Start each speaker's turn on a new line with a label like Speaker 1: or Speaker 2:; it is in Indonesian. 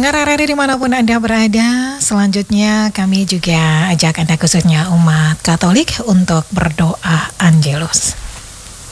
Speaker 1: Pendengar RRI dimanapun Anda berada, selanjutnya kami juga ajak Anda khususnya umat Katolik untuk berdoa Angelus.